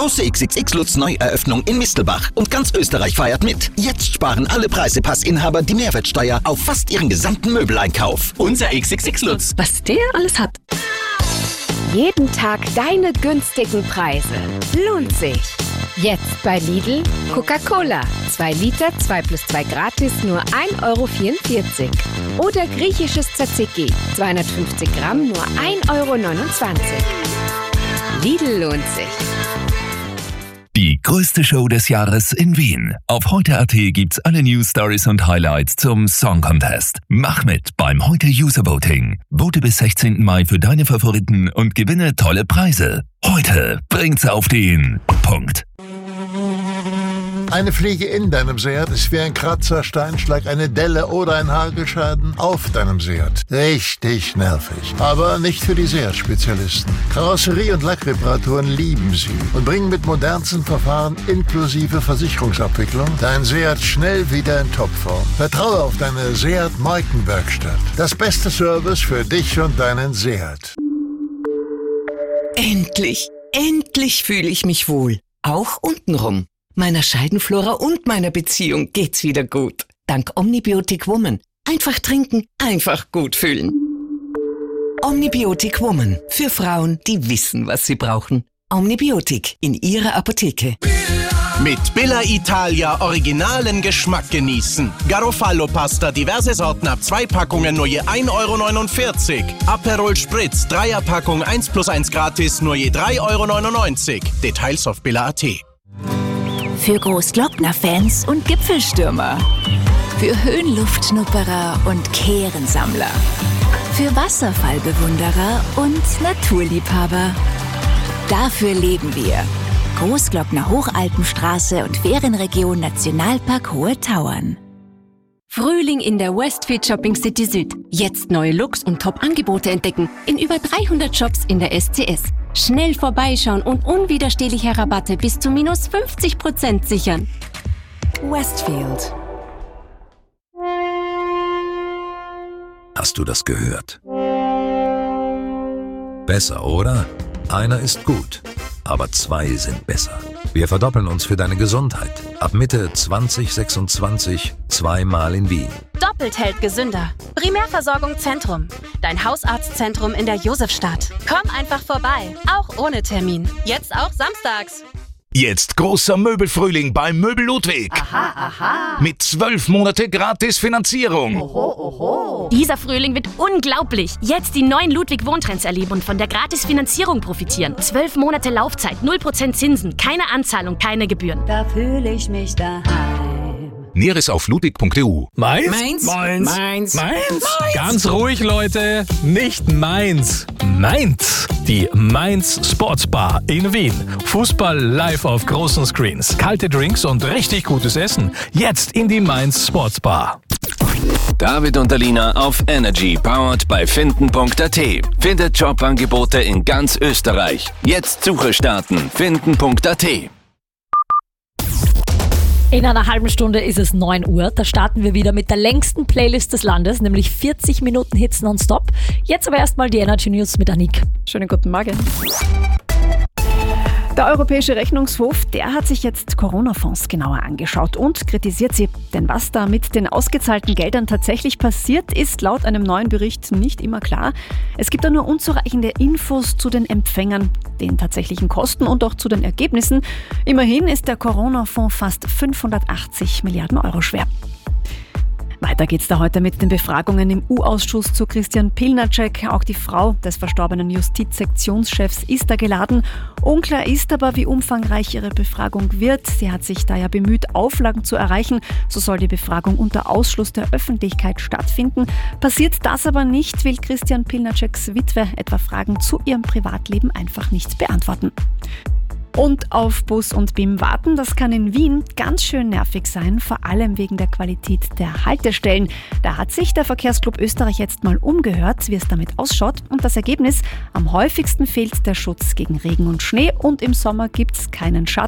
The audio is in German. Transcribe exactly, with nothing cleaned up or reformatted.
Große X X X Lutz Neueröffnung in Mistelbach und ganz Österreich feiert mit. Jetzt sparen alle Preisepassinhaber die Mehrwertsteuer auf fast ihren gesamten Möbeleinkauf. Unser X X X Lutz. Was der alles hat. Jeden Tag deine günstigen Preise. Lohnt sich. Jetzt bei Lidl Coca-Cola. zwei Liter, zwei plus zwei gratis, nur ein Euro vierundvierzig. Oder griechisches Tzatziki. zweihundertfünfzig Gramm, nur ein Euro neunundzwanzig. Lidl lohnt sich. Die größte Show des Jahres in Wien. Auf heute punkt at gibt's alle News, Stories und Highlights zum Song Contest. Mach mit beim Heute User Voting. Vote bis sechzehnten Mai für deine Favoriten und gewinne tolle Preise. Heute bringt's auf den Punkt. Eine Fliege in deinem Seat ist wie ein Kratzer, Steinschlag, eine Delle oder ein Hagelschaden auf deinem Seat. Richtig nervig. Aber nicht für die Seat-Spezialisten. Karosserie- und Lackreparaturen lieben sie und bringen mit modernsten Verfahren inklusive Versicherungsabwicklung dein Seat schnell wieder in Topform. Vertraue auf deine Seat Moiken-Werkstatt. Das beste Service für dich und deinen Seat. Endlich, endlich fühle ich mich wohl. Auch untenrum. Meiner Scheidenflora und meiner Beziehung geht's wieder gut. Dank Omnibiotic Woman. Einfach trinken, einfach gut fühlen. Omnibiotic Woman. Für Frauen, die wissen, was sie brauchen. Omnibiotic in ihrer Apotheke. Mit Billa Italia originalen Geschmack genießen. Garofalo-Pasta, diverse Sorten ab zwei Packungen nur je ein Euro neunundvierzig. Aperol Spritz, Dreierpackung eins plus eins gratis nur je drei Euro neunundneunzig. Details auf billa punkt at. Für Großglockner-Fans und Gipfelstürmer. Für Höhenluftschnupperer und Kehrensammler. Für Wasserfallbewunderer und Naturliebhaber. Dafür leben wir. Großglockner Hochalpenstraße und Ferienregion Nationalpark Hohe Tauern. Frühling in der Westfield Shopping City Süd. Jetzt neue Looks und Top-Angebote entdecken. In über dreihundert Shops in der S C S. Schnell vorbeischauen und unwiderstehliche Rabatte bis zu minus fünfzig Prozent sichern. Westfield. Hast du das gehört? Besser, oder? Einer ist gut, aber zwei sind besser. Wir verdoppeln uns für deine Gesundheit. Ab Mitte zwanzig sechsundzwanzig zweimal in Wien. Doppelt hält gesünder. Primärversorgung Zentrum. Dein Hausarztzentrum in der Josefstadt. Komm einfach vorbei, auch ohne Termin. Jetzt auch samstags. Jetzt großer Möbelfrühling bei Möbel Ludwig. Aha, aha. Mit zwölf Monate gratis Finanzierung. Oho, oho. Dieser Frühling wird unglaublich. Jetzt die neuen Ludwig Wohntrends erleben und von der gratis Finanzierung profitieren. Zwölf Monate Laufzeit, null Prozent Zinsen, keine Anzahlung, keine Gebühren. Da fühle ich mich daheim. Näheres auf ludwig punkt e u. Meins? Meins? Meins? Meins? Meins? Ganz ruhig, Leute. Nicht meins. Mainz. Die Mainz Sportsbar in Wien. Fußball live auf großen Screens. Kalte Drinks und richtig gutes Essen. Jetzt in die Mainz Sportsbar. David und Alina auf Energy, powered by finden punkt at. Findet Jobangebote in ganz Österreich. Jetzt Suche starten. finden punkt at. In einer halben Stunde ist es neun Uhr. Da starten wir wieder mit der längsten Playlist des Landes, nämlich vierzig Minuten Hits nonstop. Jetzt aber erstmal die Energy News mit Anik. Schönen guten Morgen. Der Europäische Rechnungshof, der hat sich jetzt Corona-Fonds genauer angeschaut und kritisiert sie. Denn was da mit den ausgezahlten Geldern tatsächlich passiert, ist laut einem neuen Bericht nicht immer klar. Es gibt da nur unzureichende Infos zu den Empfängern, den tatsächlichen Kosten und auch zu den Ergebnissen. Immerhin ist der Corona-Fonds fast fünfhundertachtzig Milliarden Euro schwer. Weiter geht's da heute mit den Befragungen im U-Ausschuss zu Christian Pilnacek. Auch die Frau des verstorbenen Justizsektionschefs ist da geladen. Unklar ist aber, wie umfangreich ihre Befragung wird. Sie hat sich da ja bemüht, Auflagen zu erreichen. So soll die Befragung unter Ausschluss der Öffentlichkeit stattfinden. Passiert das aber nicht, will Christian Pilnaceks Witwe etwa Fragen zu ihrem Privatleben einfach nicht beantworten. Und auf Bus und B I M warten, das kann in Wien ganz schön nervig sein, vor allem wegen der Qualität der Haltestellen. Da hat sich der Verkehrsclub Österreich jetzt mal umgehört, wie es damit ausschaut. Und das Ergebnis: am häufigsten fehlt der Schutz gegen Regen und Schnee und im Sommer gibt's keinen Schatten.